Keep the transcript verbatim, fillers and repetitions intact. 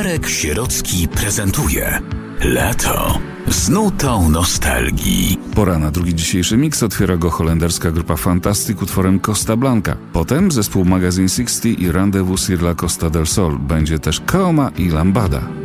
Marek Sierocki prezentuje Lato z nutą nostalgii. Pora na drugi dzisiejszy miks. Otwiera go holenderska grupa Fantastic utworem Costa Blanca. Potem zespół Magazine sześćdziesiąt i Rendezvous sur la Costa del Sol. Będzie też Kaoma i Lambada.